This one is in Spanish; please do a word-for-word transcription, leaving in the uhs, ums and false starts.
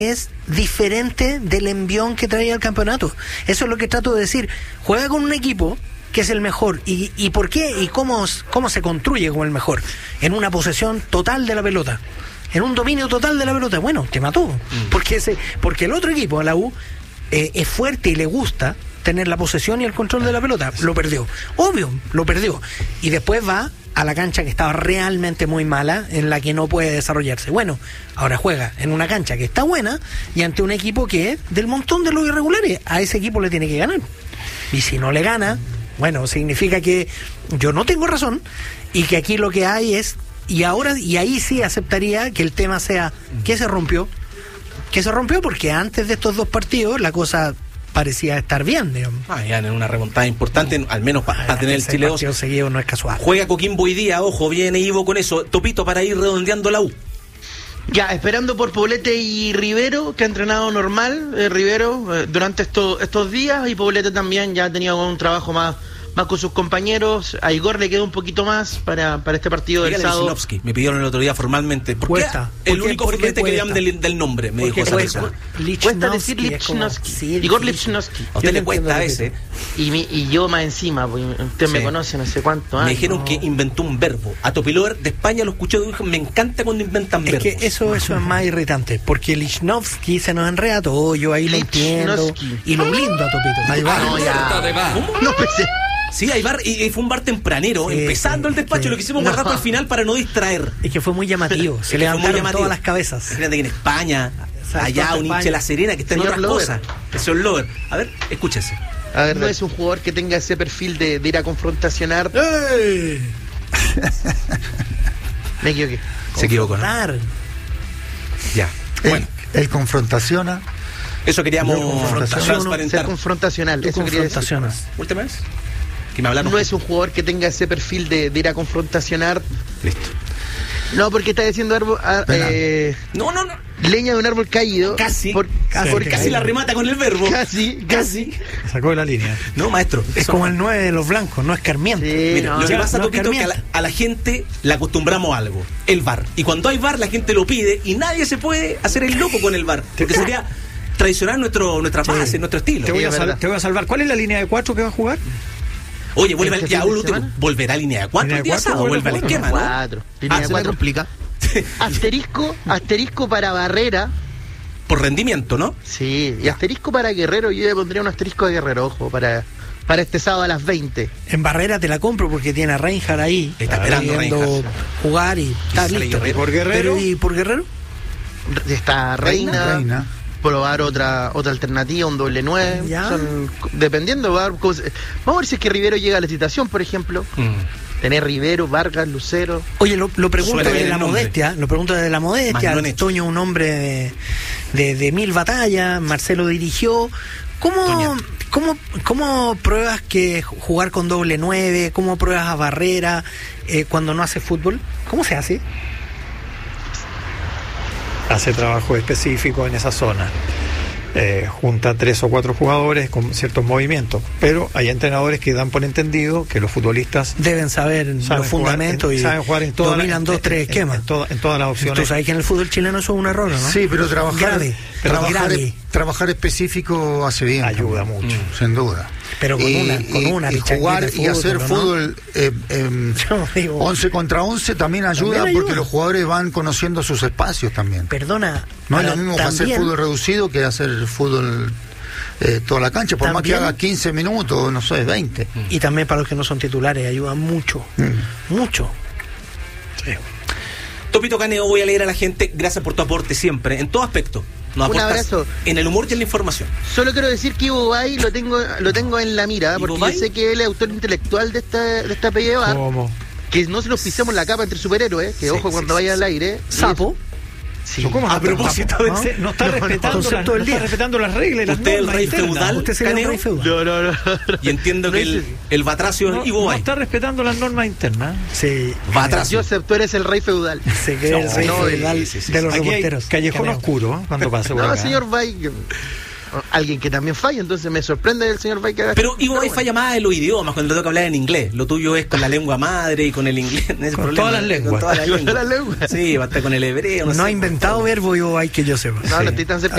es diferente del envión que traía el campeonato. Eso es lo que trato de decir. Juega con un equipo que es el mejor. ¿Y, y por qué? ¿Y cómo, cómo se construye como el mejor? En una posesión total de la pelota. En un dominio total de la pelota. Bueno, te mató. Mm. Porque, ese, porque el otro equipo, la U, eh, es fuerte y le gusta tener la posesión y el control de la pelota. Lo perdió. Obvio, lo perdió. Y después va a la cancha que estaba realmente muy mala, en la que no puede desarrollarse. Bueno, ahora juega en una cancha que está buena y ante un equipo que, del montón de los irregulares, a ese equipo le tiene que ganar. Y si no le gana, bueno, significa que yo no tengo razón y que aquí lo que hay es, y ahora, y ahí sí aceptaría que el tema sea, ¿qué se rompió? ¿Qué se rompió? Porque antes de estos dos partidos la cosa parecía estar bien, digamos. Ah, ya en una remontada importante, no, al menos para pa tener el Chile dos. Seguido no es casual. Juega Coquimbo hoy día, ojo, viene Ivo con eso. Topito, para ir redondeando la U. Ya, esperando por Poblete y Rivero, que ha entrenado normal, eh, Rivero, eh, durante estos estos días, y Poblete también ya ha tenido un trabajo más más con sus compañeros. A Igor le queda un poquito más para, para este partido del sábado. Lichnowsky, me pidieron el otro día formalmente. ¿Por qué? El único formalmente que llaman del, del nombre, me dijo esa persona. Cuesta decir Lichnowsky. Sí, Igor Lichnowsky. A usted le cuesta a veces. Y, mi, y yo más encima, pues, usted sí me conoce no sé cuánto años. Me dijeron no. que inventó un verbo. A Topilover de España lo escuché, dijo, me encanta cuando inventan es verbos. Que eso, eso es más irritante, porque Lichnowsky se nos enreda todo, yo ahí lo entiendo. Y lo blindo a Topito. Ahí va. No, ya. ¿Cómo? No pensé. Sí, hay bar, y, y fue un bar tempranero, sí, empezando sí, el despacho, sí. Lo que hicimos guardar no. al final para no distraer. Es que fue muy llamativo, se le levantaron todas las cabezas. Fíjate que en España, exacto, allá un hincha de La Serena que está en otras Lover. Cosas. El señor Lover. A ver, escúchese. A ver, no es un jugador que tenga ese perfil de, de ir a confrontacionar. ¡Ey! Me equivoqué. Se equivocó, ¿no? Ya. Bueno. Él, él confrontaciona. Eso queríamos transparentar. Ser confrontacional. Eso quería decir. Última vez. Que me hablaron. No es un jugador que tenga ese perfil de, de ir a confrontacionar. Listo. No, porque está diciendo árbol, ah, eh, no, no, no. leña de un árbol caído. Casi. Por, casi, por, casi la remata con el verbo. Casi, casi. Sacó de la línea. No, maestro. Es como el nueve de los blancos, no es Carmiento. Sí, Mira, no, lo que pasa, no Topito, es que a la, a la gente le acostumbramos a algo. El V A R. Y cuando hay V A R, la gente lo pide y nadie se puede hacer el loco con el V A R. Porque sería traicionar nuestro, nuestra base, sí. nuestro estilo. Te voy, a sal, te voy a salvar. ¿Cuál es la línea de cuatro que va a jugar? Oye, vuelve al, ya, último, volverá a línea de cuatro el día sábado, vuelve al esquema, ¿no? Cuatro. Línea ah, de cuatro. complica. Asterisco, asterisco para Barrera. Por rendimiento, ¿no? Sí, y asterisco para Guerrero. Yo le pondría un asterisco de Guerrero, ojo, para, para este sábado a las veinte. En Barrera te la compro porque tiene a Reinhardt ahí. Está esperando Reinhardt jugar y está listo. ¿Y por Guerrero? Pero, ¿y por Guerrero? Está Reina. Reina. Probar otra otra alternativa, un doble nueve. Son, dependiendo, va, vamos a ver si es que Rivero llega a la licitación, por ejemplo. Mm. Tener Rivero, Vargas, Lucero. Oye, lo, lo pregunto desde la modestia, lo pregunto desde la modestia. Toño, un hombre de, de, de mil batallas, Marcelo dirigió. ¿Cómo, cómo, cómo pruebas que jugar con doble nueve? ¿Cómo pruebas a Barrera eh, cuando no hace fútbol? ¿Cómo se hace? Hace trabajo específico en esa zona. Eh, junta tres o cuatro jugadores con ciertos movimientos, pero hay entrenadores que dan por entendido que los futbolistas deben saber los fundamentos en, y saben jugar en todas dominan dos, tres esquemas. En, en, toda, en todas las opciones. Tú sabes que en el fútbol chileno eso es un error, ¿no? Sí, pero trabajar, grave, pero trabajar, grave. trabajar específico hace bien. Ayuda también, mucho. Mm. Sin duda. Pero con y, una, con y, una y jugar y hacer ¿no? fútbol eh, eh, digo, once contra once también ayuda, también ayuda porque los jugadores van conociendo sus espacios también. Perdona. No es lo mismo que hacer fútbol reducido que hacer fútbol eh, toda la cancha, por también, más que haga quince minutos, no sé, veinte. Y también para los que no son titulares ayuda mucho, mm. mucho. Sí. Topito Caneo, voy a leer a la gente, gracias por tu aporte siempre, en todo aspecto. Nos un abrazo. En el humor y en la información. Solo quiero decir que Ivo Bay lo tengo, lo tengo en la mira, porque yo sé que él es autor intelectual de esta, de esta P L A. ¿Cómo? Que no se nos pisemos la capa entre superhéroes, que sí, ojo cuando sí, vaya sí, al aire. Sapo. Sí. ¿Cómo a propósito de ¿no? no está respetando, no, no, las, no está respetando las reglas. Las usted es el rey feudal. Usted sería el rey feudal. No, no, no, no. Y entiendo no que el, el Batracio no, es Ivo Bay. No está respetando las normas internas. Sí. Batracio. Joseph, tú eres el rey feudal. Sí, que es el rey no, feudal sí, sí, de los reporteros. Callejón oscuro, ¿eh? Cuando pase por No, acá. señor Bay. Alguien que también falla, entonces me sorprende el señor Bay que haga. Pero Ivo Bay bueno. falla más en los idiomas, cuando le toca hablar en inglés. Lo tuyo es con la lengua madre y con el inglés. No es con problema, todas las lenguas. Con todas las lenguas. lenguas. Sí, va a estar con el hebreo. No, no ha sé, inventado verbo Ivo Bay que yo sepa. No, sí. no estoy tan cerca.